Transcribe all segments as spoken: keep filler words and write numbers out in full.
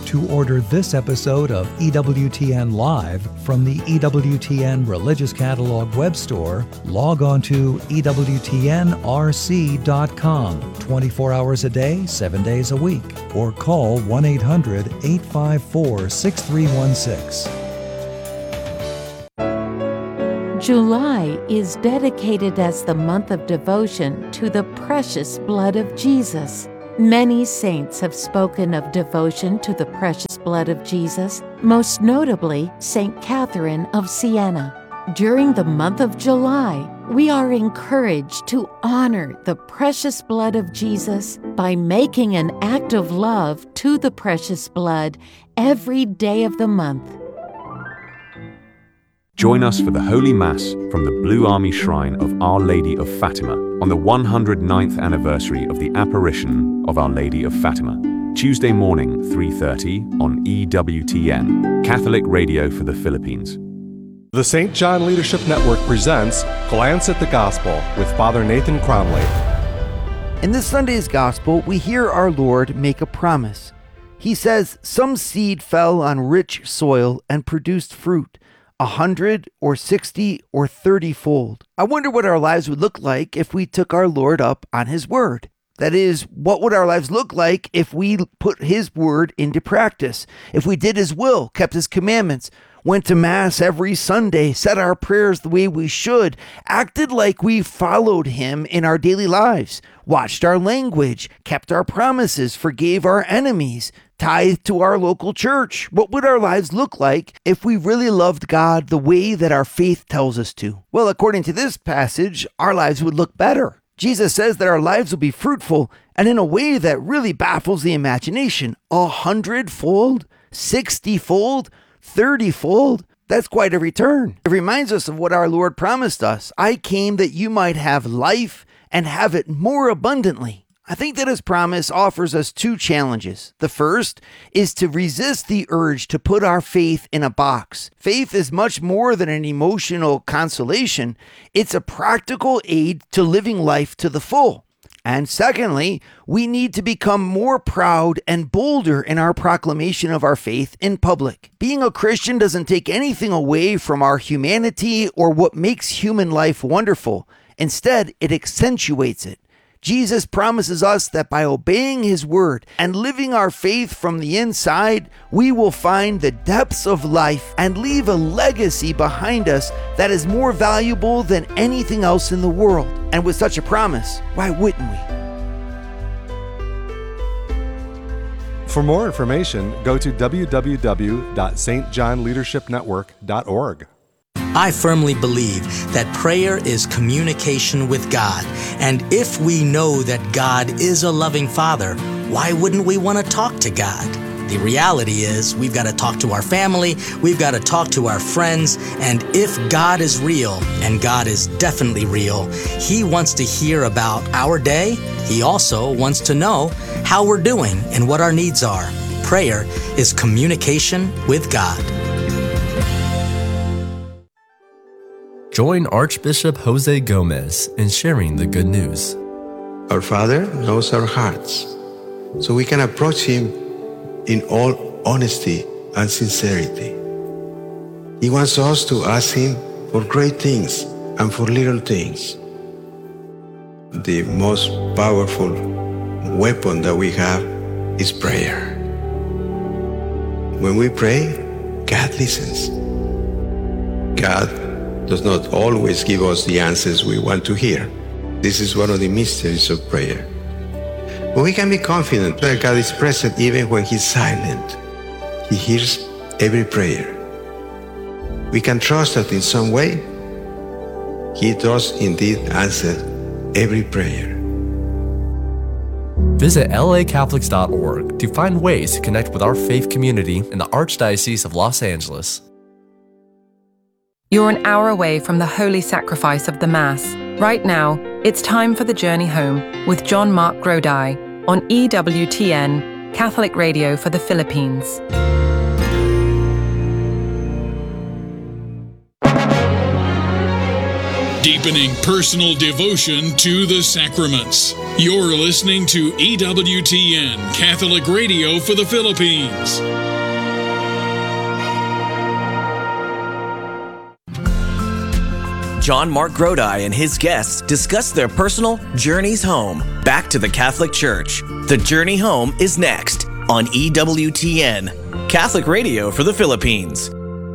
To order this episode of E W T N Live from the E W T N Religious Catalog web store, log on to E W T N R C dot com twenty-four hours a day, seven days a week, or call one eight hundred, eight five four, six three one six. July is dedicated as the month of devotion to the precious blood of Jesus. Many saints have spoken of devotion to the precious blood of Jesus, most notably Saint Catherine of Siena. During the month of July, we are encouraged to honor the precious blood of Jesus by making an act of love to the precious blood every day of the month. Join us for the Holy Mass from the Blue Army Shrine of Our Lady of Fatima on the one hundred ninth anniversary of the apparition of Our Lady of Fatima. Tuesday morning, three thirty on E W T N, Catholic Radio for the Philippines. The Saint John Leadership Network presents Glance at the Gospel with Father Nathan Cromley. In this Sunday's Gospel, we hear our Lord make a promise. He says, "Some seed fell on rich soil and produced fruit, a hundred or sixty or thirty-fold." I wonder what our lives would look like if we took our Lord up on His word. That is, what would our lives look like if we put His word into practice? If we did His will, kept His commandments, went to Mass every Sunday, said our prayers the way we should, acted like we followed Him in our daily lives, watched our language, kept our promises, forgave our enemies, tithed to our local church. What would our lives look like if we really loved God the way that our faith tells us to? Well, according to this passage, our lives would look better. Jesus says that our lives will be fruitful, and in a way that really baffles the imagination. A hundredfold, sixty-fold, thirty-fold. That's quite a return. It reminds us of what our Lord promised us. "I came that you might have life and have it more abundantly." I think that His promise offers us two challenges. The first is to resist the urge to put our faith in a box. Faith is much more than an emotional consolation. It's a practical aid to living life to the full. And secondly, we need to become more proud and bolder in our proclamation of our faith in public. Being a Christian doesn't take anything away from our humanity or what makes human life wonderful. Instead, it accentuates it. Jesus promises us that by obeying His word and living our faith from the inside, we will find the depths of life and leave a legacy behind us that is more valuable than anything else in the world. And with such a promise, why wouldn't we? For more information, go to w w w dot s t john leadership network dot org. I firmly believe that prayer is communication with God. And if we know that God is a loving Father, why wouldn't we want to talk to God? The reality is we've got to talk to our family, we've got to talk to our friends, and if God is real, and God is definitely real, He wants to hear about our day. He also wants to know how we're doing and what our needs are. Prayer is communication with God. Join Archbishop Jose Gomez in sharing the good news. Our Father knows our hearts, so we can approach Him in all honesty and sincerity. He wants us to ask Him for great things and for little things. The most powerful weapon that we have is prayer. When we pray, God listens. God does not always give us the answers we want to hear. This is one of the mysteries of prayer. But we can be confident that God is present even when He's silent. He hears every prayer. We can trust that in some way, He does indeed answer every prayer. Visit L A Catholics dot org to find ways to connect with our faith community in the Archdiocese of Los Angeles. You're an hour away from the holy sacrifice of the Mass. Right now, it's time for the Journey Home with John Mark Grodi on E W T N, Catholic Radio for the Philippines. Deepening personal devotion to the sacraments. You're listening to E W T N, Catholic Radio for the Philippines. John Mark Grodi and his guests discuss their personal journeys home, back to the Catholic Church. The Journey Home is next on E W T N, Catholic Radio for the Philippines.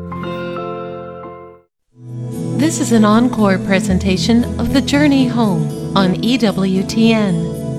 This is an encore presentation of The Journey Home on E W T N.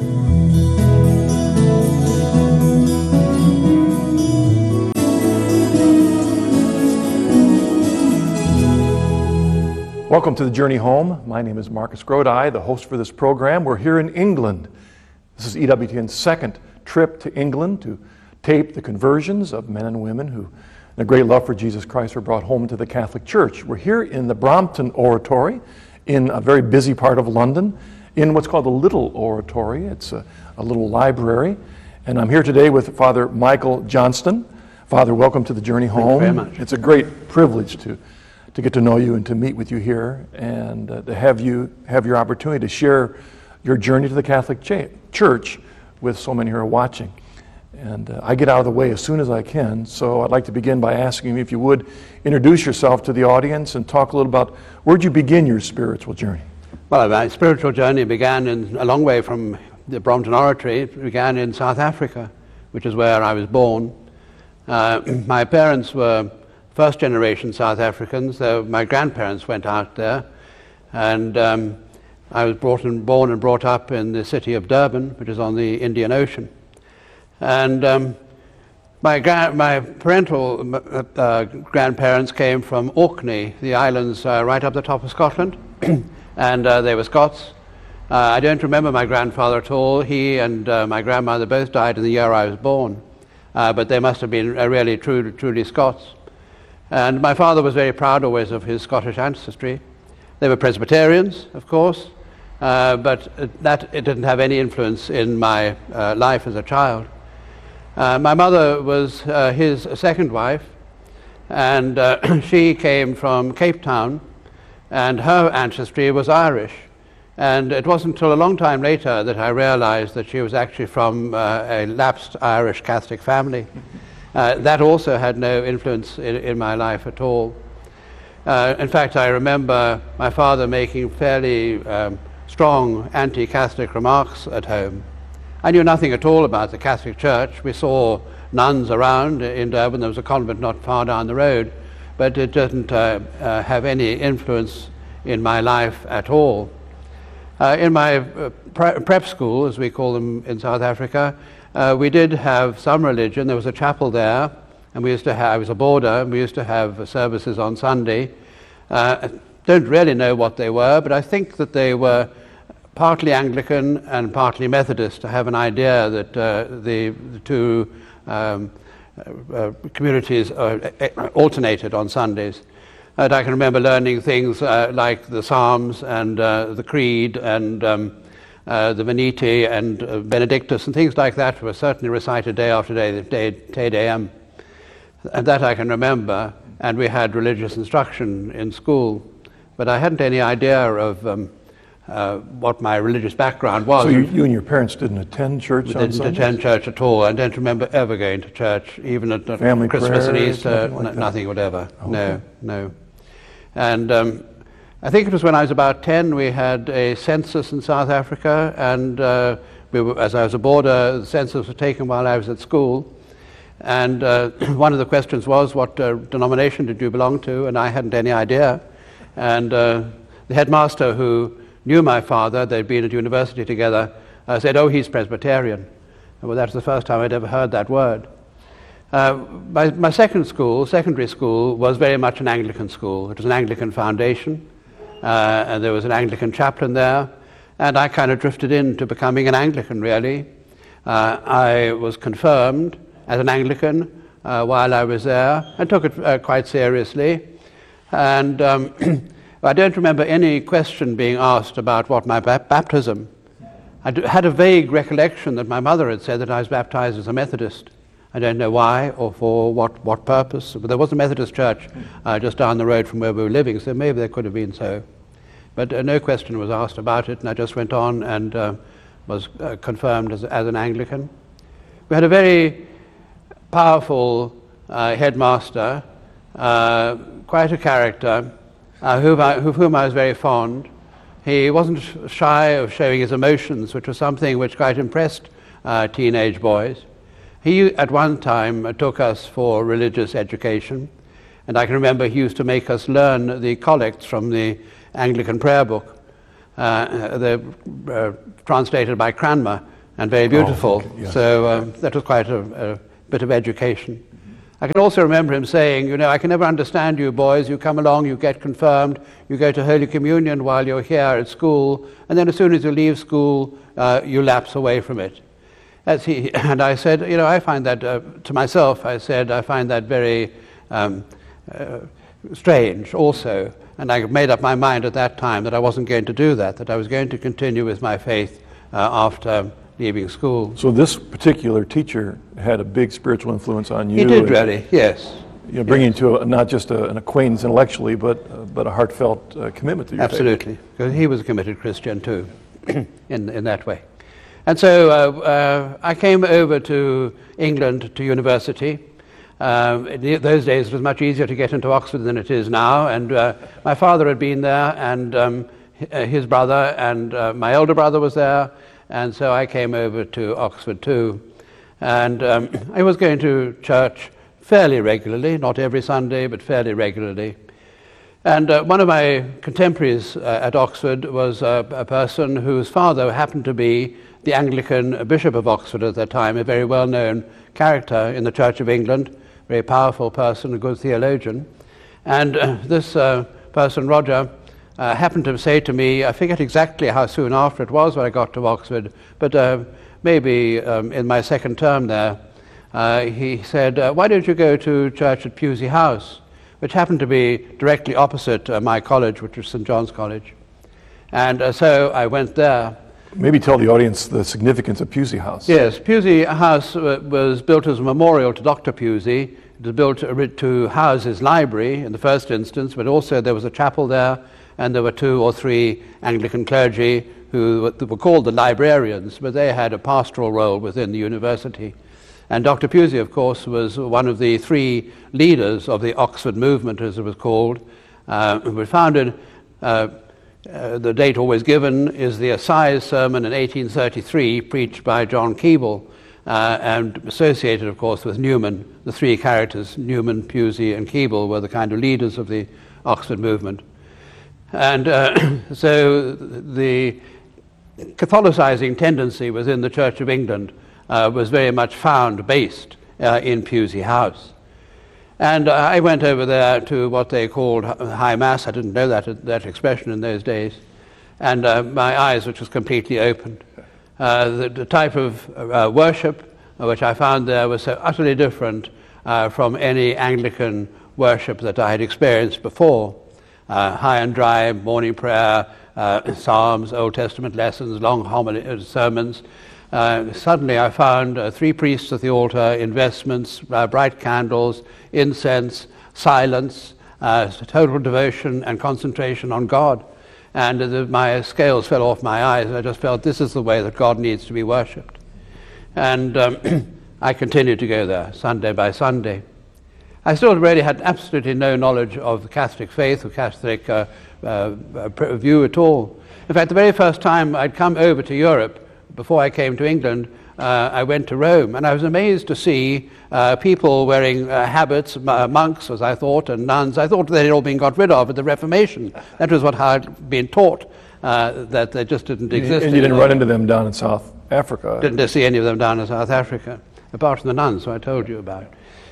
Welcome to The Journey Home. My name is Marcus Grodi, the host for this program. We're here in England. This is E W T N's second trip to England to tape the conversions of men and women who, in a great love for Jesus Christ, were brought home to the Catholic Church. We're here in the Brompton Oratory in a very busy part of London, in what's called the Little Oratory. It's a, a little library. And I'm here today with Father Michael Johnston. Father, welcome to The Journey Home. Thank you very much. It's a great privilege to, to get to know you and to meet with you here and uh, to have you have your opportunity to share your journey to the Catholic Ch- Church with so many who are watching. And uh, I get out of the way as soon as I can, so I'd like to begin by asking you if you would introduce yourself to the audience and talk a little about where'd you begin your spiritual journey? Well, my spiritual journey began in, a long way from the Brompton Oratory. It began in South Africa, which is where I was born. Uh, my parents were first generation South Africans, though my grandparents went out there. And um, I was brought and, born and brought up in the city of Durban, which is on the Indian Ocean. And um, my, gra- my parental uh, grandparents came from Orkney, the islands uh, right up the top of Scotland. And uh, they were Scots. Uh, I don't remember my grandfather at all. He and uh, my grandmother both died in the year I was born, uh, but they must have been uh, really true, truly Scots. And my father was very proud always of his Scottish ancestry. They were Presbyterians, of course, uh, but that it didn't have any influence in my uh, life as a child. Uh, my mother was uh, his second wife, and uh, she came from Cape Town, and her ancestry was Irish. And it wasn't until a long time later that I realized that she was actually from uh, a lapsed Irish Catholic family. Uh, that also had no influence in, in my life at all. Uh, in fact, I remember my father making fairly um, strong anti-Catholic remarks at home. I knew nothing at all about the Catholic Church. We saw nuns around in Durban. There was a convent not far down the road, but it didn't uh, uh, have any influence in my life at all. Uh, in my uh, pre- prep school, as we call them in South Africa, uh, we did have some religion. There was a chapel there, and we used to have, I was a boarder, and we used to have services on Sunday. Uh, don't really know what they were, but I think that they were partly Anglican and partly Methodist, to have an idea that uh, the, the two um, uh, communities uh, alternated on Sundays. And I can remember learning things uh, like the Psalms and uh, the Creed and um, uh, the Venite and uh, Benedictus and things like that were certainly recited day after day, day, Te Deum. And that I can remember, and we had religious instruction in school, but I hadn't any idea of um, uh, what my religious background was. So you, you and your parents didn't attend church we on didn't Sundays? attend church at all. I don't remember ever going to church, even at Family Christmas and prayers, Easter, nothing like n- that? nothing whatever. Okay. No, no. And um, I think it was when I was about ten, we had a census in South Africa, and uh, we were, as I was a boarder, the census was taken while I was at school. And uh, one of the questions was, what uh, denomination did you belong to? And I hadn't any idea. And uh, the headmaster, who knew my father, they'd been at university together, uh, said, oh, he's Presbyterian. Well, that's the first time I'd ever heard that word. Uh, my, my second school, secondary school, was very much an Anglican school. It was an Anglican foundation, uh, and there was an Anglican chaplain there, and I kind of drifted into becoming an Anglican, really. Uh, I was confirmed as an Anglican uh, while I was there. I took it uh, quite seriously, and um, I don't remember any question being asked about what my ba- baptism. I d- had a vague recollection that my mother had said that I was baptized as a Methodist. I don't know why or for what, what purpose, but there was a Methodist church uh, just down the road from where we were living, so maybe there could have been so. But uh, no question was asked about it, and I just went on and uh, was uh, confirmed as, as an Anglican. We had a very powerful uh, headmaster, uh, quite a character, uh, whom I, of whom I was very fond. He wasn't shy of showing his emotions, which was something which quite impressed uh, teenage boys. He, at one time, took us for religious education, and I can remember he used to make us learn the collects from the Anglican prayer book. Uh, they're uh, translated by Cranmer, and very beautiful. Oh, yes. So um, that was quite a, a bit of education. I can also remember him saying, you know, I can never understand you boys. You come along, you get confirmed, you go to Holy Communion while you're here at school, and then as soon as you leave school, uh, you lapse away from it. As he, and I said, you know, I find that, uh, to myself, I said, I find that very um, uh, strange also. And I made up my mind at that time that I wasn't going to do that, that I was going to continue with my faith uh, after leaving school. So this particular teacher had a big spiritual influence on you. He did, really, yes. You know, bringing yes. to a, not just a, an acquaintance intellectually, but uh, but a heartfelt uh, commitment to your Absolutely, faith. because he was a committed Christian too, in in that way. And so uh, uh, I came over to England to university. Um, in those days it was much easier to get into Oxford than it is now, and uh, my father had been there, and um, his brother, and uh, my elder brother was there, and so I came over to Oxford too. And um, I was going to church fairly regularly, not every Sunday, but fairly regularly. And uh, one of my contemporaries uh, at Oxford was uh, a person whose father happened to be the Anglican Bishop of Oxford at that time, a very well-known character in the Church of England, very powerful person, a good theologian. And uh, this uh, person, Roger, uh, happened to say to me, I forget exactly how soon after it was when I got to Oxford, but uh, maybe um, in my second term there, uh, he said, uh, why don't you go to church at Pusey House, which happened to be directly opposite uh, my college, which was Saint John's College. And uh, so I went there. Maybe tell the audience the significance of Pusey House. Yes, Pusey House uh, was built as a memorial to Doctor Pusey. It was built to, to house his library in the first instance, but also there was a chapel there, and there were two or three Anglican clergy who were called the librarians, but they had a pastoral role within the university. And Doctor Pusey, of course, was one of the three leaders of the Oxford movement, as it was called. Uh, it was founded, uh, uh, the date always given is the Assize sermon in eighteen thirty-three, preached by John Keble, uh, and associated, of course, with Newman. The three characters, Newman, Pusey, and Keble, were the kind of leaders of the Oxford movement. And uh, so the Catholicizing tendency within the Church of England uh, was very much found based uh, in Pusey House. And uh, I went over there to what they called High Mass. I didn't know that, that expression in those days. And uh, my eyes, which was completely opened. Uh, the, the type of uh, worship uh, which I found there was so utterly different uh, from any Anglican worship that I had experienced before. Uh, high and dry, morning prayer, uh, psalms, Old Testament lessons, long homily, uh, sermons. Uh, suddenly I found uh, three priests at the altar, investments, uh, bright candles, incense, silence, uh, total devotion and concentration on God. And uh, the, my scales fell off my eyes, and I just felt this is the way that God needs to be worshipped. And um, I continued to go there, Sunday by Sunday. I still really had absolutely no knowledge of the Catholic faith or Catholic uh, uh, view at all. In fact, the very first time I'd come over to Europe, before I came to England, uh, I went to Rome, and I was amazed to see uh, people wearing uh, habits, uh, monks, as I thought, and nuns. I thought they had all been got rid of at the Reformation. That was what I had been taught, uh, that they just didn't exist. And you didn't run into them down in South Africa? Didn't see any of them down in South Africa, apart from the nuns who I told you about.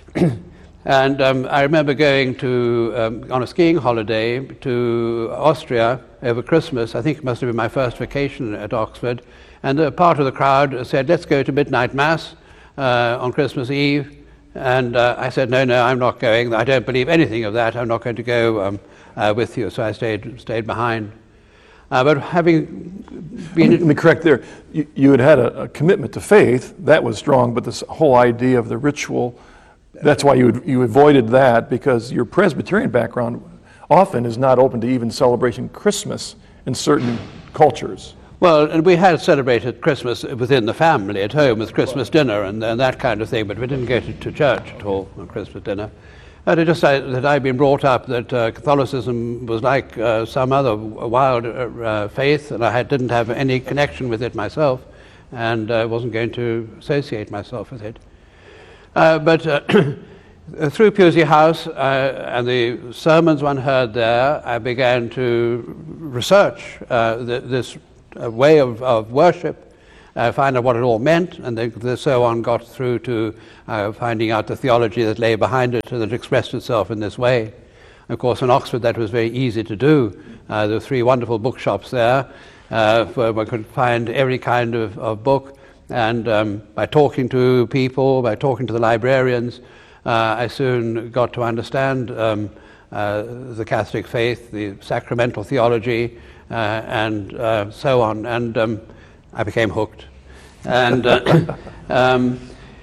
And um, I remember going to um, on a skiing holiday to Austria over Christmas. I think it must have been my first vacation at Oxford. And uh, part of the crowd said, let's go to midnight mass uh, on Christmas Eve. And uh, I said, no, no, I'm not going. I don't believe anything of that. I'm not going to go um, uh, with you. So I stayed stayed behind. Uh, but having been... Let me correct there. You, you had had a, a commitment to faith. That was strong. But this whole idea of the ritual, that's why you, you avoided that, because your Presbyterian background often is not open to even celebration Christmas in certain cultures. Well, and we had celebrated Christmas within the family at home with Christmas dinner and, and that kind of thing, but we didn't go to, to church at all on Christmas dinner. And it just uh, that I'd been brought up that uh, Catholicism was like uh, some other wild uh, faith, and I had, didn't have any connection with it myself, and I uh, wasn't going to associate myself with it. Uh, but uh, through Pusey House uh, and the sermons one heard there, I began to research uh, th this uh, way of, of worship, Uh, find out what it all meant, and then so on got through to uh, finding out the theology that lay behind it and that expressed itself in this way. Of course, in Oxford that was very easy to do. Uh, there were three wonderful bookshops there uh, where one could find every kind of, of book, and um, by talking to people, by talking to the librarians, uh, I soon got to understand um, uh, the Catholic faith, the sacramental theology, uh, and uh, so on. And um, I became hooked. And uh, um,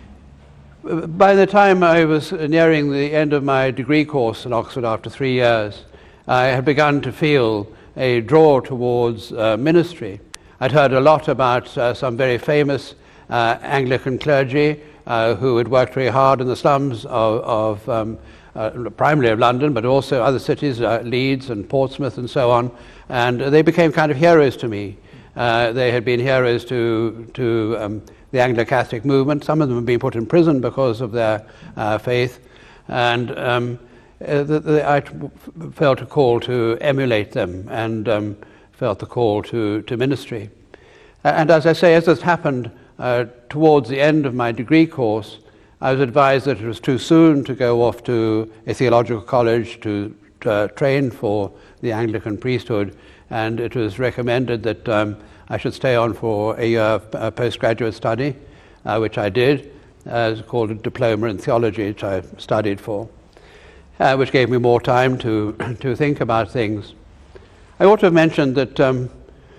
by the time I was nearing the end of my degree course in Oxford after three years, I had begun to feel a draw towards uh, ministry. I'd heard a lot about uh, some very famous uh, Anglican clergy uh, who had worked very hard in the slums of, of um, uh, primarily of London, but also other cities, uh, Leeds and Portsmouth and so on, and they became kind of heroes to me. Uh, they had been heroes to, to um, the Anglo-Catholic movement. Some of them had been put in prison because of their uh, faith. And um, uh, the, the, I felt a call to emulate them and um, felt the call to, to ministry. And as I say, as this happened uh, towards the end of my degree course, I was advised that it was too soon to go off to a theological college to, to uh, train for the Anglican priesthood. And it was recommended that um, I should stay on for a year of uh, postgraduate study, uh, which I did. Uh, it's called a diploma in theology, which I studied for, uh, which gave me more time to, to think about things. I ought to have mentioned that um,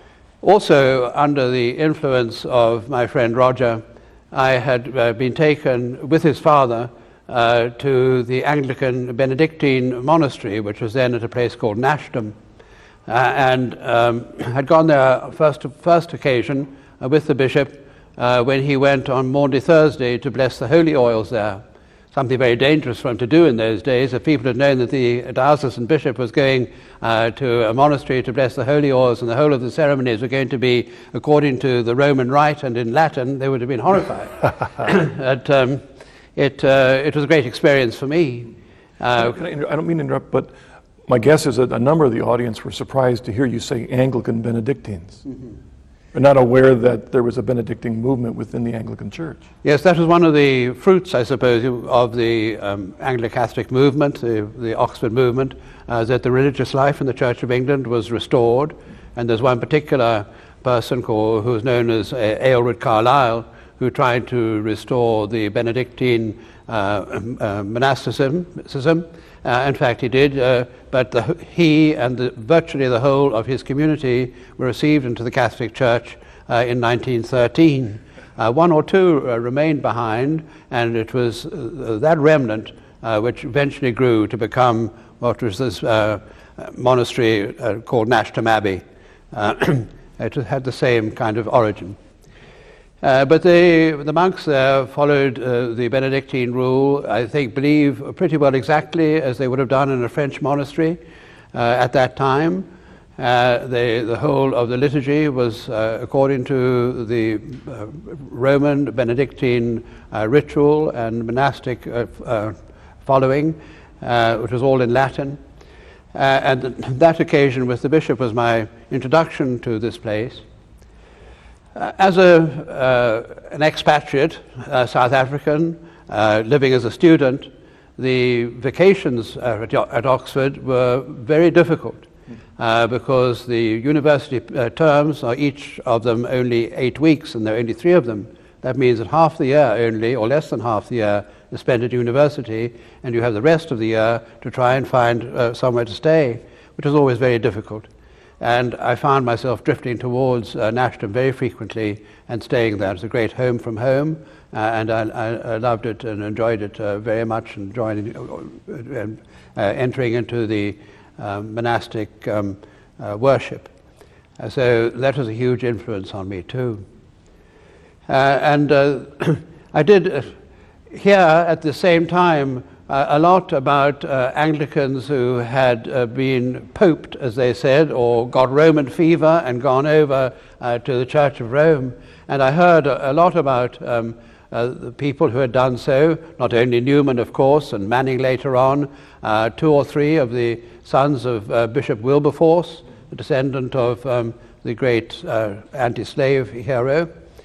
also under the influence of my friend Roger, I had uh, been taken with his father uh, to the Anglican Benedictine monastery, which was then at a place called Nashton. Uh, and um, had gone there first first occasion uh, with the bishop uh, when he went on Maundy Thursday to bless the holy oils there. Something very dangerous for him to do in those days. If people had known that the diocesan bishop was going uh, to a monastery to bless the holy oils and the whole of the ceremonies were going to be according to the Roman rite and in Latin, they would have been horrified. But, um, it, uh, it was a great experience for me. Uh, I, I don't mean to interrupt, but my guess is that a number of the audience were surprised to hear you say Anglican Benedictines. Mm-hmm. They're not aware that there was a Benedictine movement within the Anglican Church. Yes, that was one of the fruits, I suppose, of the um, Anglo-Catholic movement, the, the Oxford movement, uh, that the religious life in the Church of England was restored. And there's one particular person called, who was known as uh, Aylward Carlisle, who tried to restore the Benedictine uh, uh, monasticism. Uh, in fact, he did, uh, but the, he and the, virtually the whole of his community were received into the Catholic Church uh, in nineteen thirteen. Uh, one or two uh, remained behind, and it was uh, that remnant uh, which eventually grew to become what was this uh, monastery uh, called Nashton Abbey. Uh, it had the same kind of origin. Uh, but they, the monks there followed uh, the Benedictine rule, I think, believe pretty well exactly as they would have done in a French monastery uh, at that time. Uh, they, the whole of the liturgy was uh, according to the uh, Roman Benedictine uh, ritual and monastic uh, uh, following, uh, which was all in Latin. Uh, and that occasion with the bishop was my introduction to this place. Uh, as a, uh, an expatriate, uh, South African, uh, living as a student, the vacations uh, at, at Oxford were very difficult uh, because the university uh, terms are each of them only eight weeks and there are only three of them. That means that half the year only, or less than half the year, is spent at university, and you have the rest of the year to try and find uh, somewhere to stay, which is always very difficult. And I found myself drifting towards uh, Nashton very frequently and staying there. It was a great home from home, uh, and I, I, I loved it and enjoyed it uh, very much, and joining, uh, uh, entering into the uh, monastic um, uh, worship. Uh, so that was a huge influence on me too. Uh, and uh, I did uh, hear at the same time uh, a lot about uh, Anglicans who had uh, been poped, as they said, or got Roman fever and gone over uh, to the Church of Rome. And I heard a, a lot about um, uh, the people who had done so, not only Newman, of course, and Manning later on, uh, two or three of the sons of uh, Bishop Wilberforce, a descendant of um, the great uh, anti-slave hero,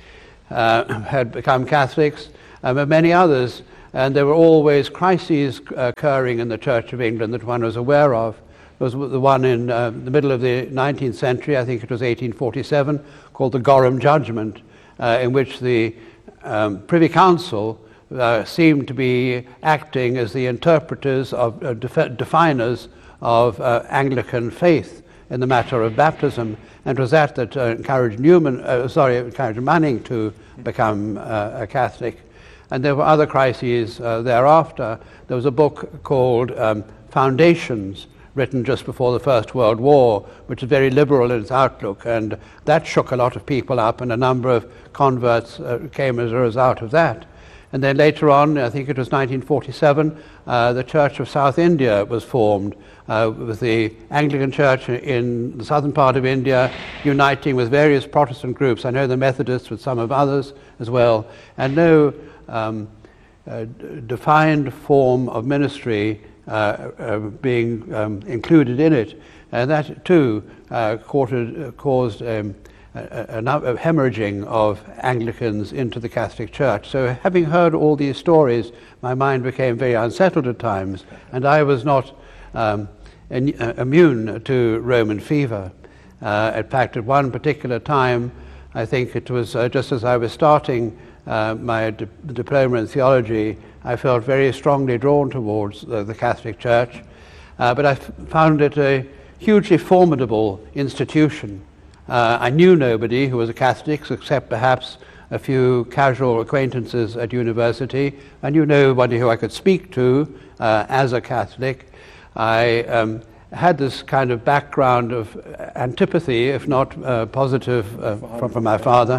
uh, had become Catholics, um, and many others. And there were always crises occurring in the Church of England that one was aware of. There was the one in uh, the middle of the nineteenth century, I think it was eighteen forty-seven, called the Gorham Judgment, uh, in which the um, Privy Council uh, seemed to be acting as the interpreters of uh, def- definers of uh, Anglican faith in the matter of baptism, and it was that that uh, encouraged Newman, uh, sorry, encouraged Manning to become uh, a Catholic. And there were other crises uh, thereafter. There was a book called um, Foundations, written just before the First World War, which is very liberal in its outlook, and that shook a lot of people up, and a number of converts uh, came as a result of that. And then later on, I think it was nineteen forty-seven, uh, the Church of South India was formed, uh, with the Anglican Church in the southern part of India uniting with various Protestant groups. I know the Methodists with some of others as well, and no um, uh, defined form of ministry uh, uh, being um, included in it. And that too uh, caused, caused um, A, a, a hemorrhaging of Anglicans into the Catholic Church. So having heard all these stories, my mind became very unsettled at times, and I was not um, in, uh, immune to Roman fever. Uh, in fact, at one particular time, I think it was uh, just as I was starting uh, my di- diploma in theology, I felt very strongly drawn towards uh, the Catholic Church, uh, but I f- found it a hugely formidable institution. Uh, I knew nobody who was a Catholic except perhaps a few casual acquaintances at university. I knew nobody who I could speak to uh, as a Catholic. I um, had this kind of background of antipathy, if not uh, positive, uh, from, from my father.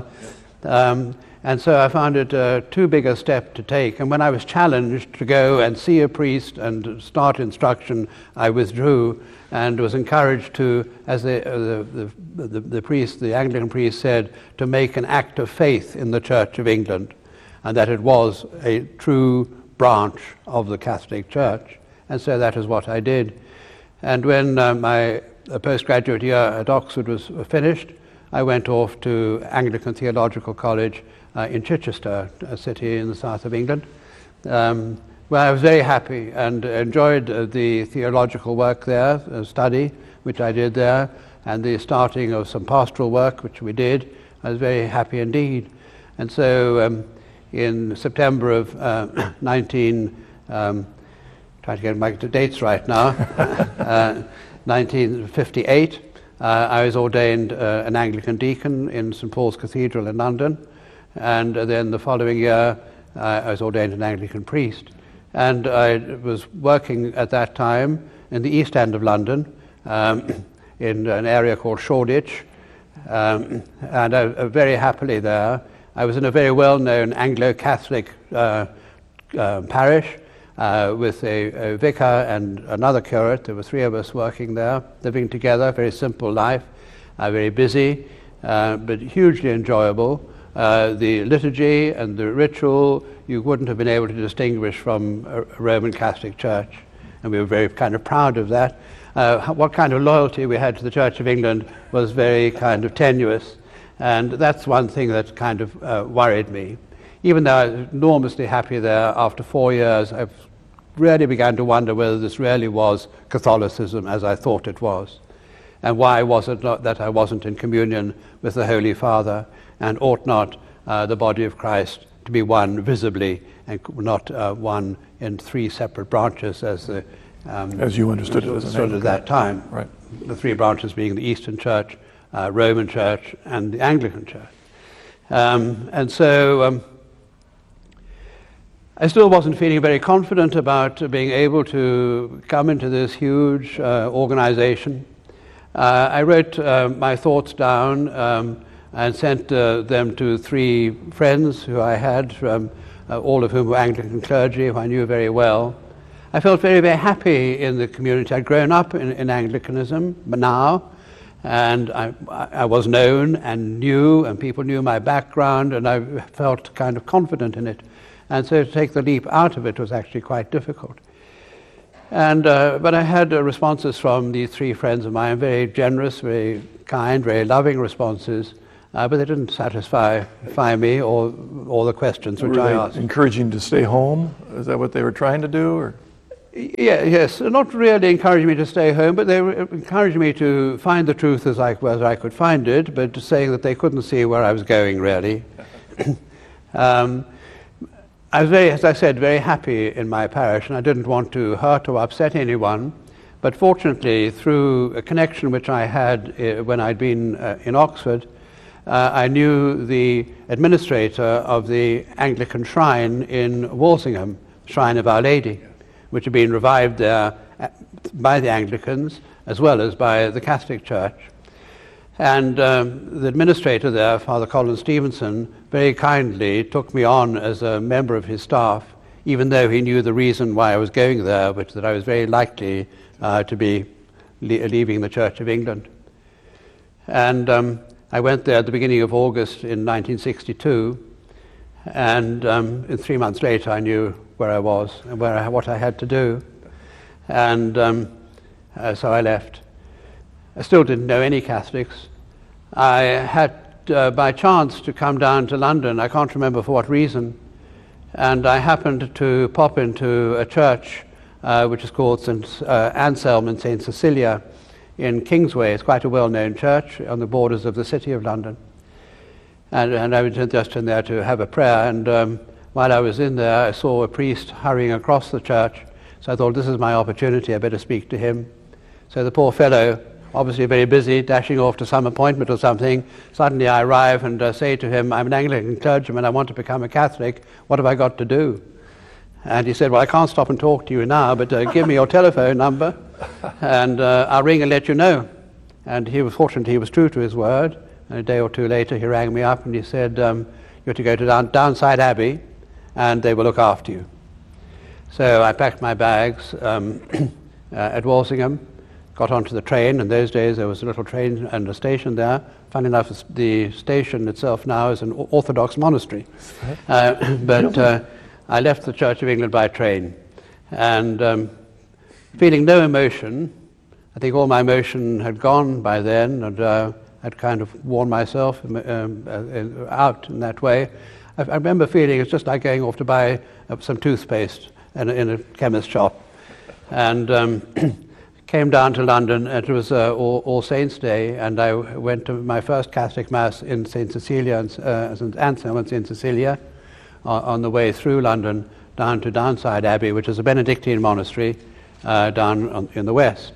Um, and so I found it uh, too big a step to take. And when I was challenged to go and see a priest and start instruction, I withdrew and was encouraged to, as the, uh, the, the, the, the priest, the Anglican priest said, to make an act of faith in the Church of England, and that it was a true branch of the Catholic Church. And so that is what I did. And when uh, my uh, postgraduate year at Oxford was finished, I went off to Anglican Theological College uh, in Chichester, a city in the south of England. Um, Well, I was very happy and enjoyed uh, the theological work there, uh, study, which I did there, and the starting of some pastoral work, which we did. I was very happy indeed. And so um, in September of uh, nineteen, um, trying to get my dates right now, uh, nineteen fifty-eight, uh, I was ordained uh, an Anglican deacon in Saint Paul's Cathedral in London, and uh, then the following year uh, I was ordained an Anglican priest. And I was working at that time in the East End of London, um, in an area called Shoreditch, um, and I, I very happily there. I was in a very well-known Anglo-Catholic uh, uh, parish uh, with a, a vicar and another curate. There were three of us working there, living together, very simple life, uh, very busy, uh, but hugely enjoyable. Uh, the liturgy and the ritual you wouldn't have been able to distinguish from a, a Roman Catholic Church, and we were very kind of proud of that. Uh, what kind of loyalty we had to the Church of England was very kind of tenuous, and that's one thing that kind of uh, worried me. Even though I was enormously happy there, after four years I really began to wonder whether this really was Catholicism as I thought it was, and why was it not that I wasn't in communion with the Holy Father, and ought not uh, the body of Christ to be one visibly and not uh, one in three separate branches as the um, as you understood it as understood at that time. Right. The three branches being the Eastern Church, uh, Roman Church, and the Anglican Church. Um, and so um, I still wasn't feeling very confident about being able to come into this huge uh, organization. Uh, I wrote uh, my thoughts down um, and sent uh, them to three friends who I had, um, uh, all of whom were Anglican clergy, who I knew very well. I felt very, very happy in the community. I'd grown up in, in Anglicanism but now, and I, I was known and knew, and people knew my background, and I felt kind of confident in it. And so to take the leap out of it was actually quite difficult. And, uh, but I had uh, responses from these three friends of mine, very generous, very kind, very loving responses, uh, but they didn't satisfy, satisfy me or all the questions which Were I they asked. encouraging to stay home? Is that what they were trying to do? Or? Yeah, yes, not really encouraging me to stay home, but they were encouraging me to find the truth as I, as I could find it, but saying that they couldn't see where I was going, really. um, I was very, as I said, very happy in my parish, and I didn't want to hurt or upset anyone. But fortunately, through a connection which I had uh, when I'd been uh, in Oxford, uh, I knew the administrator of the Anglican shrine in Walsingham, Shrine of Our Lady, which had been revived there by the Anglicans as well as by the Catholic Church. And um, the administrator there, Father Colin Stevenson, very kindly took me on as a member of his staff, even though he knew the reason why I was going there, which that I was very likely uh, to be le- leaving the Church of England. And um, I went there at the beginning of August in nineteen sixty-two, and um, in three months later I knew where I was and where I, what I had to do. And um, uh, so I left. I still didn't know any Catholics. I had, uh, by chance, to come down to London. I can't remember for what reason. And I happened to pop into a church uh, which is called Saint Uh, Anselm and Saint Cecilia in Kingsway. It's quite a well-known church on the borders of the city of London. And, and I was just in there to have a prayer. And um, while I was in there, I saw a priest hurrying across the church. So I thought, this is my opportunity. I better speak to him. So the poor fellow, obviously very busy, dashing off to some appointment or something. Suddenly I arrive and uh, say to him, I'm an Anglican clergyman, I want to become a Catholic, what have I got to do? And he said, well, I can't stop and talk to you now, but uh, give me your telephone number, and uh, I'll ring and let you know. And he was fortunate, he was true to his word, and a day or two later he rang me up and he said, um, you're to go to down, Downside Abbey, and they will look after you. So I packed my bags um, uh, at Walsingham, got onto the train. In those days there was a little train and a station there. Funny enough, the station itself now is an Orthodox monastery. Uh, but uh, I left the Church of England by train, and um, feeling no emotion. I think all my emotion had gone by then, and uh, I'd kind of worn myself um, uh, out in that way. I, I remember feeling it's just like going off to buy uh, some toothpaste in a, in a chemist shop. And um, came down to London. It was uh, All, All Saints' Day, and I went to my first Catholic Mass in Saint Cecilia, and uh, Saint Anselm and Saint Cecilia, uh, on the way through London down to Downside Abbey, which is a Benedictine monastery uh, down on, in the west,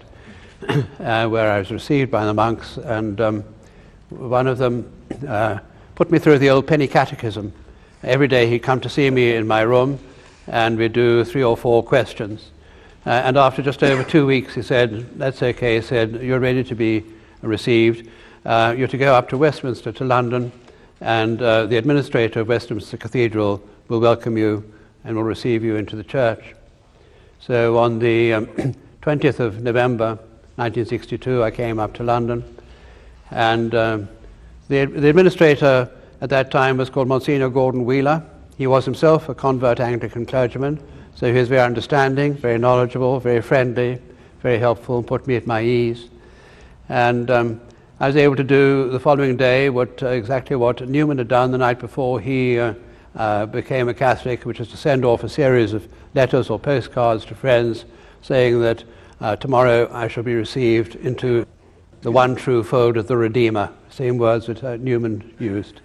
uh, where I was received by the monks, and um, one of them uh, put me through the old penny catechism. Every day he'd come to see me in my room, and we'd do three or four questions. Uh, and after just over two weeks, he said, that's okay. He said, you're ready to be received. Uh, you're to go up to Westminster, to London, and uh, the administrator of Westminster Cathedral will welcome you and will receive you into the church. So on the um, twentieth of November, nineteen sixty-two, I came up to London. And um, the, the administrator at that time was called Monsignor Gordon Wheeler. He was himself a convert Anglican clergyman. So he was very understanding, very knowledgeable, very friendly, very helpful, and put me at my ease. And um, I was able to do the following day what uh, exactly what Newman had done the night before he uh, uh, became a Catholic, which is to send off a series of letters or postcards to friends saying that uh, tomorrow I shall be received into the one true fold of the Redeemer, same words that uh, Newman used.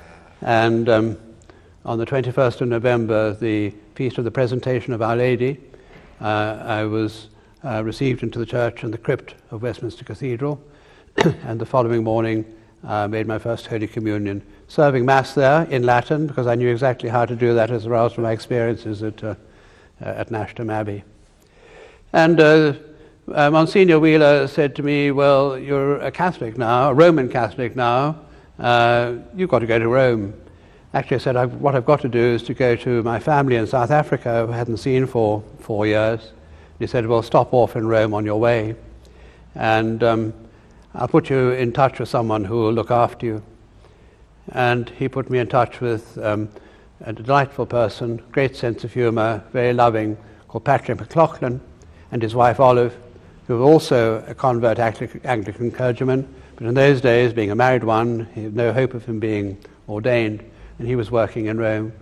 And um, on the twenty-first of November, the Feast of the Presentation of Our Lady, uh, I was uh, received into the church in the crypt of Westminster Cathedral, and the following morning I uh, made my first Holy Communion, serving Mass there in Latin, because I knew exactly how to do that as well from my experiences at, uh, uh, at Nashton Abbey. And uh, uh, Monsignor Wheeler said to me, well, you're a Catholic now, a Roman Catholic now, uh, you've got to go to Rome. Actually, I said, I've, what I've got to do is to go to my family in South Africa, who I hadn't seen for four years. He said, well, stop off in Rome on your way, and um, I'll put you in touch with someone who will look after you. And he put me in touch with um, a delightful person, great sense of humour, very loving, called Patrick McLaughlin, and his wife Olive, who was also a convert Anglican clergyman, but in those days, being a married one, he had no hope of him being ordained, and he was working in Rome.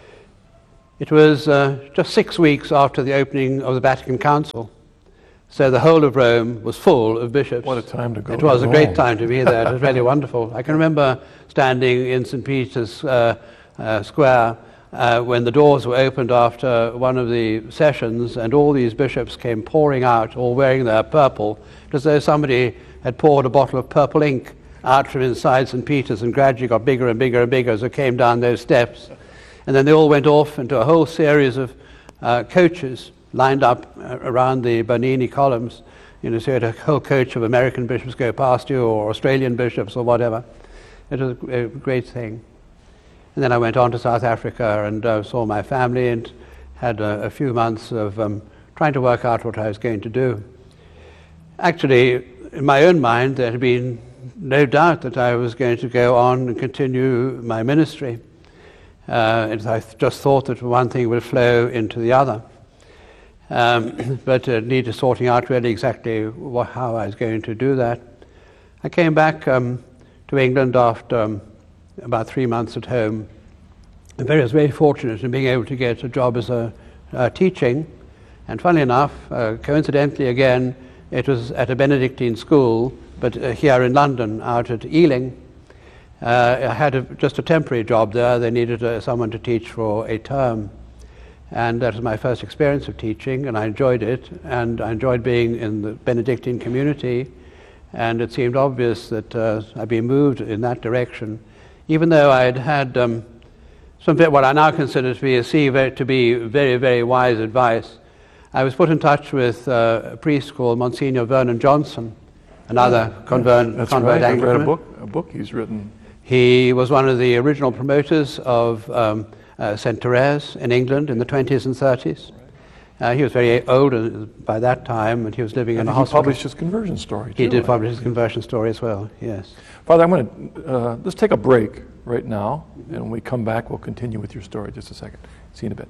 It was uh, just six weeks after the opening of the Vatican Council, so the whole of Rome was full of bishops. What a time to go. It was to a great time to be there. It was really wonderful. I can remember standing in Saint Peter's uh, uh, Square uh, when the doors were opened after one of the sessions, and all these bishops came pouring out, all wearing their purple, as though somebody had poured a bottle of purple ink out from inside Saint Peter's, and gradually got bigger and bigger and bigger as it came down those steps. And then they all went off into a whole series of uh, coaches lined up uh, around the Bernini columns. You know, so you had a whole coach of American bishops go past you, or Australian bishops, or whatever. It was a great thing. And then I went on to South Africa and uh, saw my family, and had a, a few months of um, trying to work out what I was going to do. Actually, in my own mind, there had been no doubt that I was going to go on and continue my ministry. Uh, and I th- just thought that one thing would flow into the other. Um, but it needed sorting out really exactly wh- how I was going to do that. I came back um, to England after um, about three months at home. And I was very fortunate in being able to get a job as a uh, teaching. And funnily enough, uh, coincidentally again, it was at a Benedictine school, but uh, here in London, out at Ealing. Uh, I had a, just a temporary job there. They needed uh, someone to teach for a term. And that was my first experience of teaching, and I enjoyed it. And I enjoyed being in the Benedictine community. And it seemed obvious that uh, I'd be moved in that direction, even though I had had um, some what I now consider to be a, see, very, to be very, very wise advice. I was put in touch with uh, a priest called Monsignor Vernon Johnson, another oh, convert, that's convert right. Anglican. I read a book, a book he's written. He was one of the original promoters of um, uh, Saint Therese in England in the twenties and thirties. Uh, he was very old by that time, and he was living and in a he hospital. He published his conversion story, too. He did I publish his conversion story as well, yes. Father, I'm going to, uh, let's take a break right now, and when we come back, we'll continue with your story. Just a second. See you in a bit.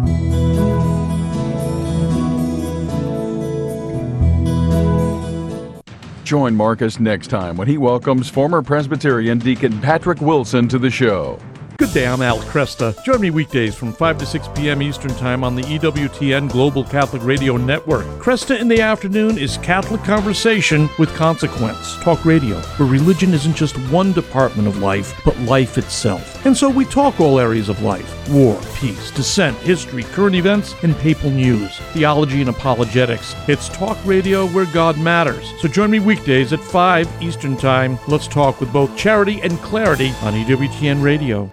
Join Marcus next time when he welcomes former Presbyterian Deacon Patrick Wilson to the show. Good day, I'm Al Cresta. Join me weekdays from five to six p.m. Eastern Time on the E W T N Global Catholic Radio Network. Cresta in the afternoon is Catholic Conversation with Consequence. Talk radio, where religion isn't just one department of life, but life itself. And so we talk all areas of life: war, peace, dissent, history, current events, and papal news, theology and apologetics. It's talk radio where God matters. So join me weekdays at five Eastern Time. Let's talk with both charity and clarity on E W T N Radio.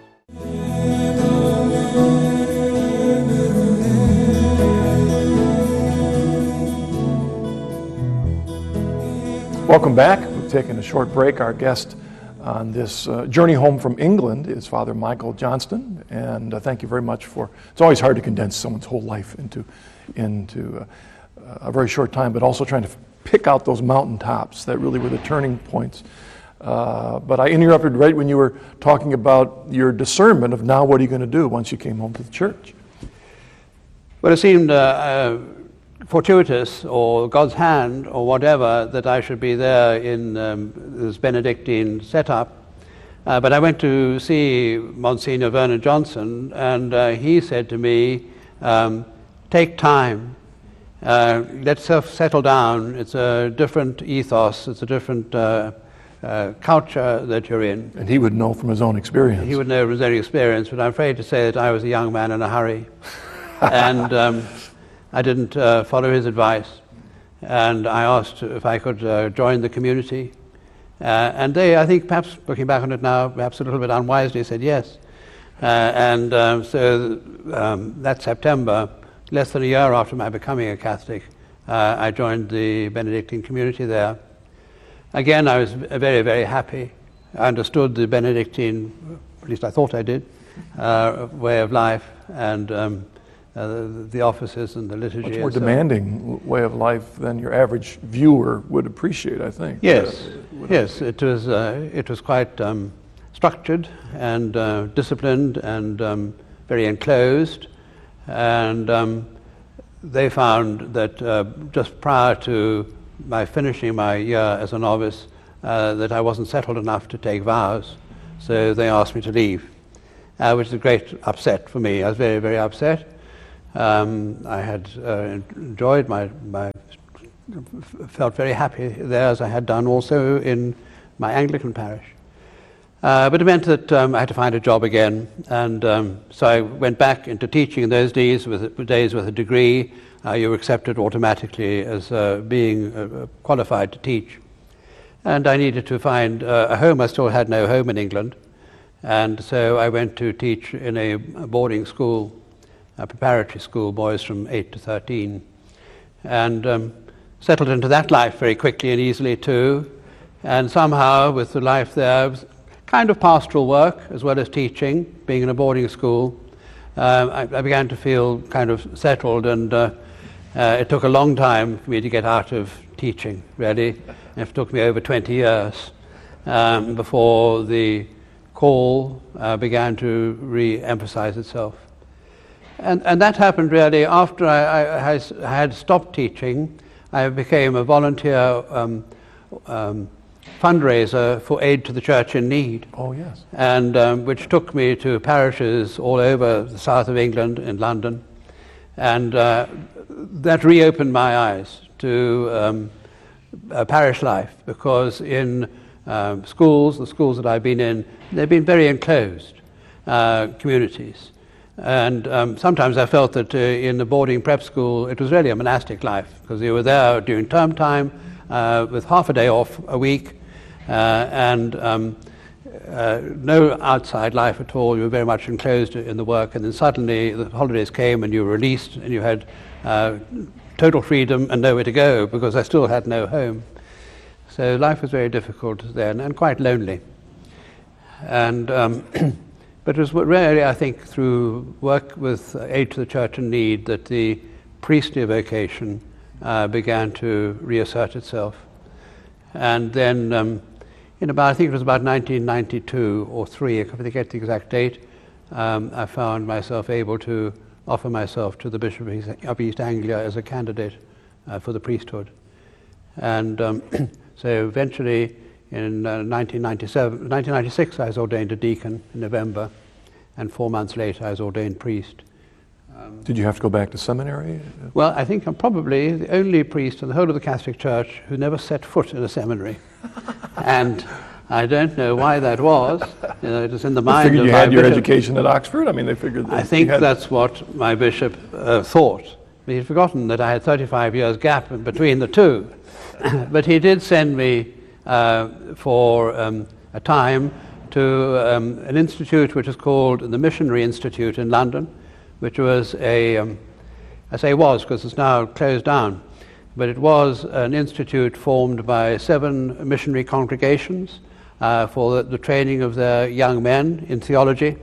Welcome back. We've taken a short break. Our guest on this uh, journey home from England is Father Michael Johnston, and uh, thank you very much for, it's always hard to condense someone's whole life into, into uh, a very short time, but also trying to pick out those mountaintops that really were the turning points. Uh, but I interrupted right when you were talking about your discernment of now what are you going to do once you came home to the church? Well, it seemed uh, uh, fortuitous, or God's hand, or whatever, that I should be there in um, this Benedictine setup. Uh, but I went to see Monsignor Vernon Johnson, and uh, he said to me, um, take time, uh, let self settle down. It's a different ethos, it's a different uh, uh, culture that you're in. And he would know from his own experience. He would know from his own experience, but I'm afraid to say that I was a young man in a hurry. and um, I didn't uh, follow his advice, and I asked if I could uh, join the community. Uh, and they, I think, perhaps looking back on it now, perhaps a little bit unwisely, said yes. Uh, and um, so um, that September, less than a year after my becoming a Catholic, uh, I joined the Benedictine community there. Again, I was very, very happy. I understood the Benedictine, at least I thought I did, uh, way of life, and um, uh, the, the offices and the liturgy. Much more and so demanding way of life than your average viewer would appreciate, I think. Yes, uh, yes, it was, uh, it was quite um, structured and uh, disciplined and um, very enclosed, and um, they found that uh, just prior to my finishing my year as a novice, uh, that I wasn't settled enough to take vows, so they asked me to leave, uh, which is a great upset for me. I was very, very upset. Um, I had uh, enjoyed my, my, felt very happy there, as I had done also in my Anglican parish. Uh, but it meant that um, I had to find a job again, and um, so I went back into teaching in those days with, days with a degree. Uh, you were accepted automatically as uh, being uh, qualified to teach. And I needed to find uh, a home. I still had no home in England, and so I went to teach in a boarding school, a preparatory school, boys from eight to thirteen, and um, settled into that life very quickly and easily too. And somehow, with the life there, it was kind of pastoral work as well as teaching, being in a boarding school, uh, I, I began to feel kind of settled, and uh, uh, it took a long time for me to get out of teaching, really. It took me over twenty years um, before the call uh, began to re-emphasize itself. And, and that happened really after I, I, I had stopped teaching. I became a volunteer um, um, fundraiser for Aid to the Church in Need. Oh, yes. And um, which took me to parishes all over the south of England, in London. And uh, that reopened my eyes to um, uh, parish life, because in um, schools, the schools that I've been in, they've been very enclosed uh, communities. And um, sometimes I felt that uh, in the boarding prep school, it was really a monastic life, because you were there during term time uh, with half a day off a week, uh, and um, uh, no outside life at all. You were very much enclosed in the work, and then suddenly the holidays came and you were released, and you had uh, total freedom and nowhere to go, because I still had no home. So life was very difficult then, and quite lonely. And um, but it was really, I think, through work with Aid to the Church in Need that the priestly vocation uh, began to reassert itself. And then um, in about, I think it was about nineteen ninety-two or three, I can't forget the exact date, um, I found myself able to offer myself to the Bishop of East Anglia as a candidate uh, for the priesthood. And um, so eventually, in uh, nineteen ninety-seven, nineteen ninety-six, I was ordained a deacon in November, and four months later, I was ordained priest. Um, Did you have to go back to seminary? Well, I think I'm probably the only priest in the whole of the Catholic Church who never set foot in a seminary. And I don't know why that was. You know, it was in the mind figured of you my had your bishop. education at Oxford? I mean, they figured that I think you had... that's what my bishop uh, thought. But he'd forgotten that I had thirty-five years gap in between the two. But he did send me uh, for um, a time to um, an institute which is called the Missionary Institute in London, which was a, um, I say was because it's now closed down, but it was an institute formed by seven missionary congregations uh, for the, the training of their young men in theology.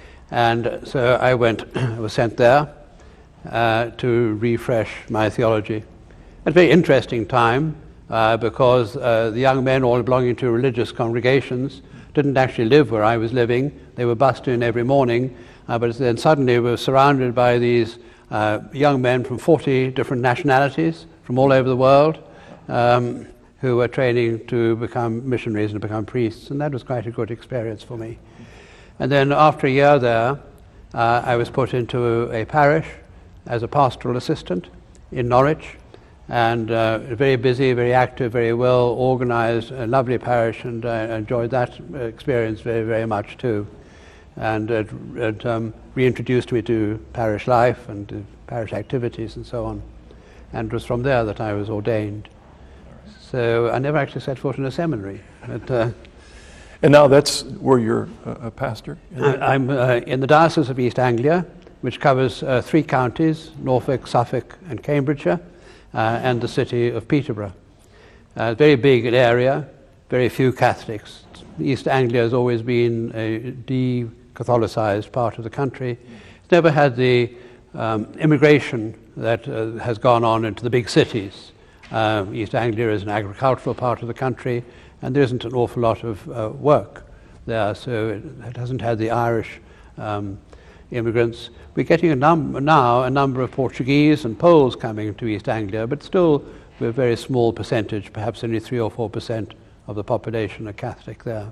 And so I went, was sent there uh, to refresh my theology. At a very interesting time, uh, because uh, the young men, all belonging to religious congregations, didn't actually live where I was living. They were bussed in every morning, uh, but then suddenly we were surrounded by these uh, young men from forty different nationalities from all over the world um, who were training to become missionaries and become priests, and that was quite a good experience for me. And then after a year there, uh, I was put into a parish as a pastoral assistant in Norwich, and uh, very busy, very active, very well organized, a lovely parish, and I enjoyed that experience very, very much too. And it, it um, reintroduced me to parish life and to parish activities and so on. And it was from there that I was ordained. So I never actually set foot in a seminary. But, uh, and now that's where you're a pastor? I, I'm uh, in the Diocese of East Anglia, which covers uh, three counties, Norfolk, Suffolk, and Cambridgeshire. uh, and the city of Peterborough. Uh, very big an area, very few Catholics. East Anglia has always been a de-Catholicized part of the country. It's never had the um, immigration that uh, has gone on into the big cities. Uh, East Anglia is an agricultural part of the country, and there isn't an awful lot of uh, work there, so it, it hasn't had the Irish um, immigrants. We're getting a num- now a number of Portuguese and Poles coming to East Anglia, but still we're a very small percentage, perhaps only three or four percent of the population are Catholic there.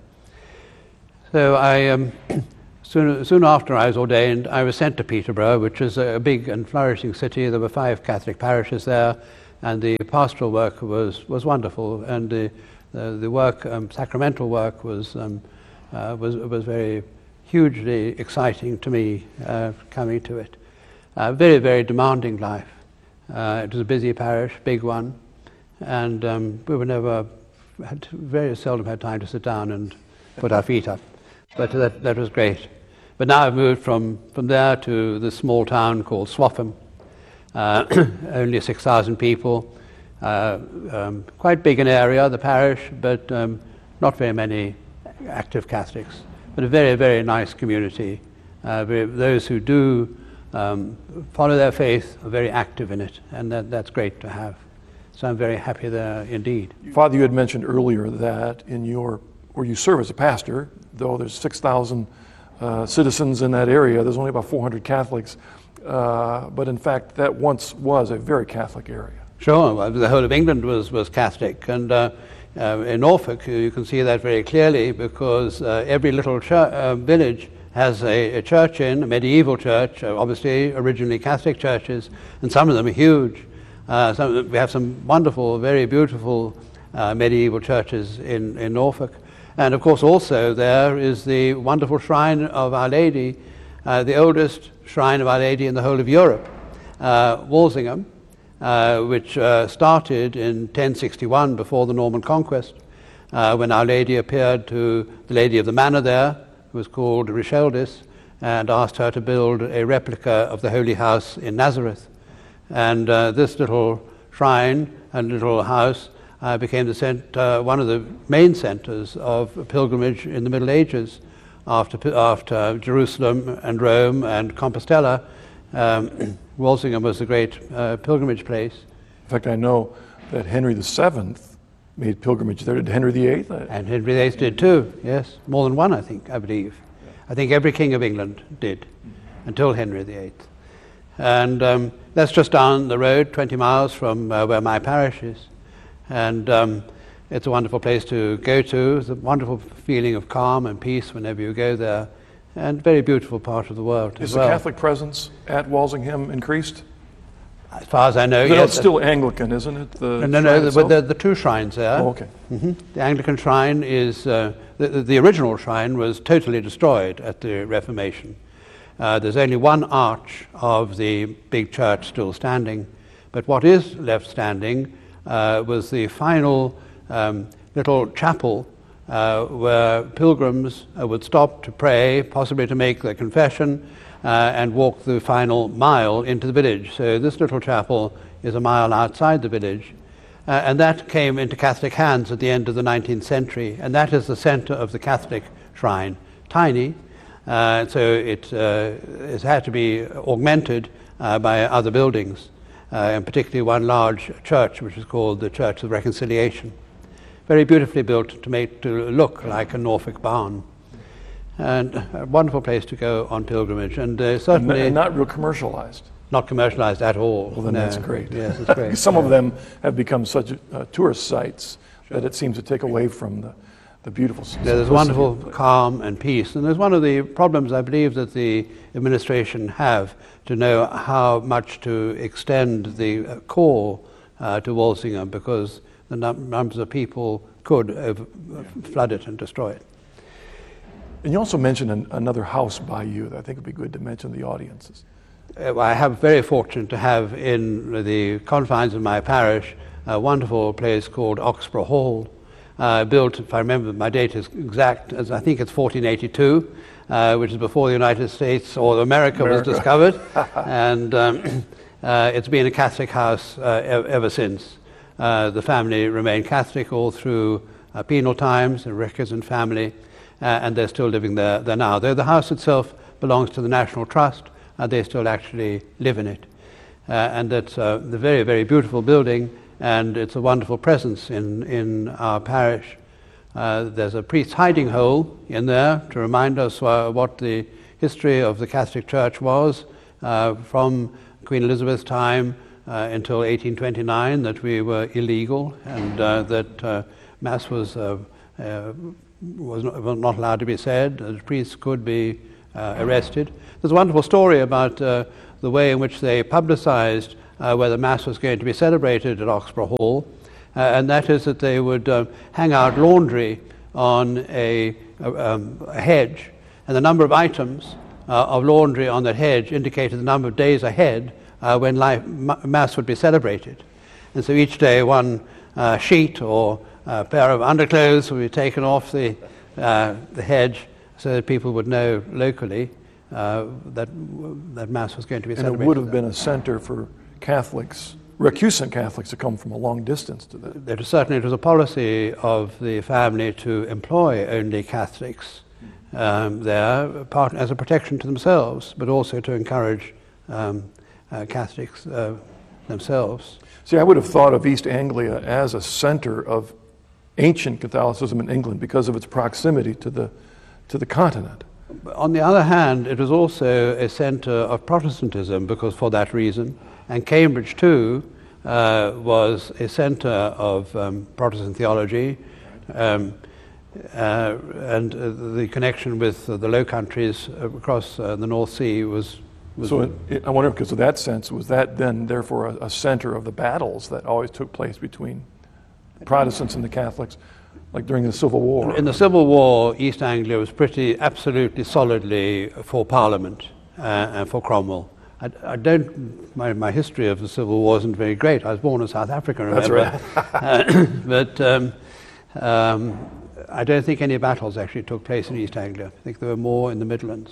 So I, um, soon, soon after I was ordained, I was sent to Peterborough, which is a big and flourishing city. There were five Catholic parishes there, and the pastoral work was, was wonderful, and the, the, the work, um, sacramental work was, um, uh, was, was very hugely exciting to me uh, coming to it. Uh, very, very demanding life. Uh, it was a busy parish, big one, and um, we were never, had very seldom had time to sit down and put our feet up, but that, that was great. But now I've moved from, from there to this small town called Swaffham, uh, only six thousand people, uh, um, quite big an area, the parish, but um, not very many active Catholics, but a very, very nice community. Uh, very, those who do um, follow their faith are very active in it, and that, that's great to have. So I'm very happy there indeed. Father, you had mentioned earlier that in your, where you serve as a pastor, though there's six thousand uh, citizens in that area, there's only about four hundred Catholics, uh, but in fact that once was a very Catholic area. Sure, well, the whole of England was, was Catholic, and uh, uh, in Norfolk you can see that very clearly, because uh, every little ch- uh, village has a, a church in, a medieval church, uh, obviously originally Catholic churches, and some of them are huge. Uh, some, we have some wonderful, very beautiful uh, medieval churches in, in Norfolk. And of course also there is the wonderful shrine of Our Lady, uh, the oldest shrine of Our Lady in the whole of Europe, uh, Walsingham, uh, which uh, started in ten sixty-one before the Norman Conquest, uh, when Our Lady appeared to the lady of the manor there, who was called Richeldis, and asked her to build a replica of the Holy House in Nazareth. And uh, this little shrine and little house uh, became the cent- uh, one of the main centers of pilgrimage in the Middle Ages. After, after Jerusalem and Rome and Compostela, um, Walsingham was a great uh, pilgrimage place. In fact, I know that Henry the Seventh made pilgrimage there. Did Henry the Eighth? And Henry the Eighth did too, yes. More than one, I think, I believe. Yeah. I think every king of England did, mm-hmm. until Henry the Eighth. And um, that's just down the road, twenty miles from uh, where my parish is. And um, it's a wonderful place to go to. It's a wonderful feeling of calm and peace whenever you go there. And very beautiful part of the world Is as well. the Catholic presence at Walsingham increased? As far as I know, yes. It's still Anglican, isn't it? The no, no, the, the, the two shrines there. Oh, okay. Mm-hmm. The Anglican shrine is, uh, the, the original shrine was totally destroyed at the Reformation. Uh, there's only one arch of the big church still standing, but what is left standing uh, was the final um, little chapel uh, where pilgrims uh, would stop to pray, possibly to make their confession, uh, and walk the final mile into the village. So this little chapel is a mile outside the village, uh, and that came into Catholic hands at the end of the nineteenth century, and that is the center of the Catholic shrine. Tiny, Uh, so it, uh, it had to be augmented uh, by other buildings, uh, and particularly one large church, which is called the Church of Reconciliation. Very beautifully built to make to look like a Norfolk barn. And a wonderful place to go on pilgrimage. And uh, certainly... And not real commercialized. Not commercialized at all. Well, then no. that's great. Yes, it's great. Some of them have become such uh, tourist sites sure. that it seems to take away from the The beautiful yeah, there's wonderful calm and peace, and there's one of the problems I believe that the administration have to know how much to extend the uh, call uh, to Walsingham, because the num- numbers of people could over, uh, flood it and destroy it. And you also mentioned an, another house by you that I think would be good to mention to the audiences. Uh, I have very fortunate to have in the confines of my parish a wonderful place called Oxborough Hall. Uh, built, if I remember my date is exact, as I think it's fourteen eighty-two, uh, which is before the United States or America, America. was discovered. and um, uh, it's been a Catholic house uh, ev- ever since. Uh, the family remained Catholic all through uh, penal times, the Rickerson family, uh, and they're still living there, there now. Though the house itself belongs to the National Trust, uh, they still actually live in it. Uh, and it's uh, the very, very beautiful building, and it's a wonderful presence in, in our parish. Uh, there's a priest's hiding hole in there to remind us uh, what the history of the Catholic Church was uh, from Queen Elizabeth's time uh, until eighteen twenty-nine, that we were illegal and uh, that uh, Mass was, uh, uh, was not, was not allowed to be said, that priests could be uh, arrested. There's a wonderful story about uh, the way in which they publicized uh, whether Mass was going to be celebrated at Oxburgh Hall, uh, and that is that they would uh, hang out laundry on a, a, um, a hedge, and the number of items uh, of laundry on that hedge indicated the number of days ahead uh, when life, Mass would be celebrated. And so each day one uh, sheet or a pair of underclothes would be taken off the, uh, the hedge so that people would know locally uh, that, that Mass was going to be and celebrated. And it would have been a center for Catholics, recusant Catholics, to come from a long distance to that. There was, certainly it was a policy of the family to employ only Catholics um, there, part, as a protection to themselves, but also to encourage um, uh, Catholics uh, themselves. See, I would have thought of East Anglia as a center of ancient Catholicism in England because of its proximity to the, to the continent. On the other hand, it was also a center of Protestantism because for that reason, and Cambridge too uh, was a center of um, Protestant theology, um, uh, and uh, the connection with uh, the Low Countries across uh, the North Sea was. was so it, I wonder, because of that sense, was that then therefore a, a center of the battles that always took place between Protestants and the Catholics, like during the Civil War? In the Civil War, East Anglia was pretty absolutely solidly for Parliament uh, and for Cromwell. I, I don't. My, my history of the Civil War isn't very great. I was born in South Africa, remember? That's right. uh, but um, um, I don't think any battles actually took place in East Anglia. I think there were more in the Midlands.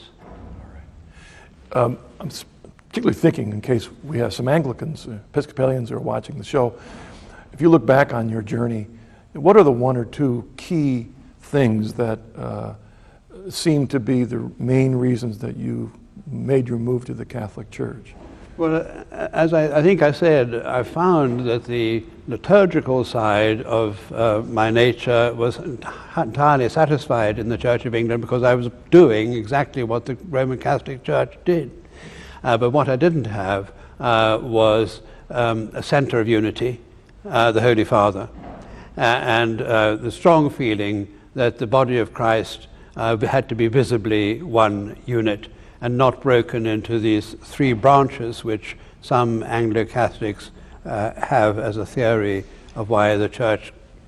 Um, I'm particularly thinking, in case we have some Anglicans, uh, Episcopalians who are watching the show, if you look back on your journey, what are the one or two key things that uh, seem to be the main reasons that you made your move to the Catholic Church? Well, as I, I think I said, I found that the liturgical side of uh, my nature was entirely satisfied in the Church of England because I was doing exactly what the Roman Catholic Church did. Uh, but what I didn't have uh, was um, a center of unity, uh, the Holy Father, uh, and uh, the strong feeling that the body of Christ uh, had to be visibly one unit and not broken into these three branches which some Anglo-Catholics uh, have as a theory of why the church,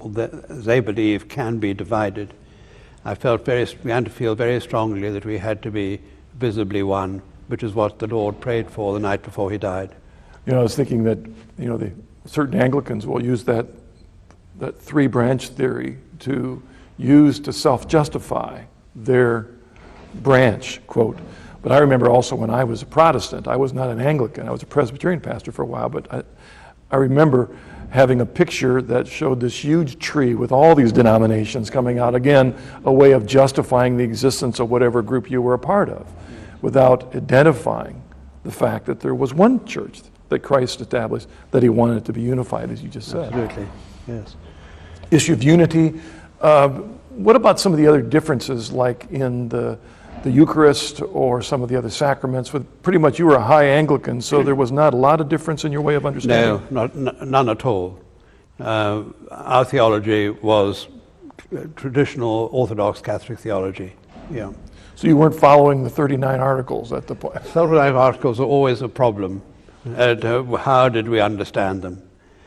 they believe, can be divided. I felt very, began to feel very strongly that we had to be visibly one, which is what the Lord prayed for the night before he died. You know, I was thinking that, you know, the certain Anglicans will use that, that three-branch theory to use to self-justify their branch, quote. But I remember also when I was a Protestant, I was not an Anglican, I was a Presbyterian pastor for a while, but I, I remember having a picture that showed this huge tree with all these denominations coming out, again, a way of justifying the existence of whatever group you were a part of, without identifying the fact that there was one church that Christ established, that he wanted it to be unified, as you just said. Absolutely, yes. Issue of unity. Uh, what about some of the other differences, like in the the Eucharist or some of the other sacraments? With pretty much you were a high Anglican, so there was not a lot of difference in your way of understanding? No, not, n- none at all. Uh, our theology was t- traditional Orthodox Catholic theology, yeah. So you weren't following the thirty-nine articles at the point? thirty-nine articles are always a problem. And, uh, how did we understand them?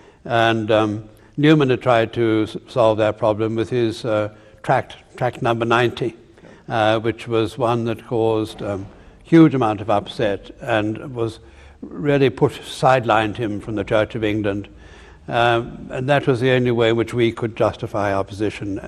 And um, Newman had tried to s- solve that problem with his uh, tract, tract number ninety. Uh, which was one that caused a um, huge amount of upset and was really put, sidelined him from the Church of England. Um, and that was the only way in which we could justify our position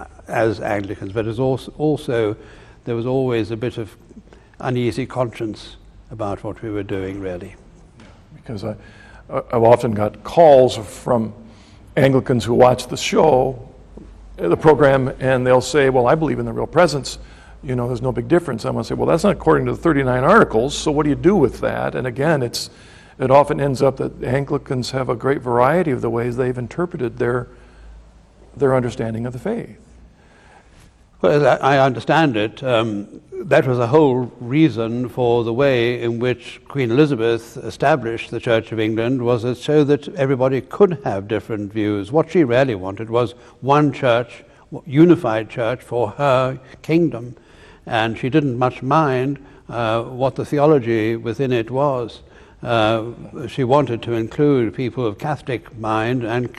as Anglicans. But it was also, also, there was always a bit of uneasy conscience about what we were doing, really. because I, I've often got calls from Anglicans who watch the show, the program, and they'll say, well, I believe in the real presence. You know, there's no big difference. I'm going to say, well, that's not according to the thirty-nine articles, so what do you do with that? And again, it's it often ends up that Anglicans have a great variety of the ways they've interpreted their their understanding of the faith. Well, I understand it. Um, that was the whole reason for the way in which Queen Elizabeth established the Church of England, was it so that everybody could have different views. What she really wanted was one church, unified church for her kingdom, and she didn't much mind uh, what the theology within it was. Uh, she wanted to include people of Catholic mind and